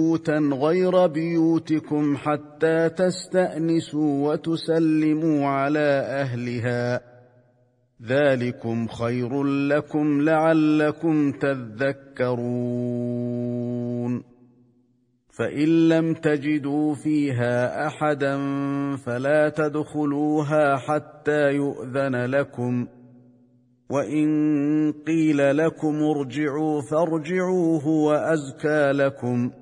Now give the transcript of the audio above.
بيوتا غير بيوتكم حتى تستأنسوا وتسلموا على أهلها، ذلكم خير لكم لعلكم تذكرون. فإن لم تجدوا فيها أحدا فلا تدخلوها حتى يؤذن لكم، وإن قيل لكم ارجعوا فارجعوا هو أزكى لكم،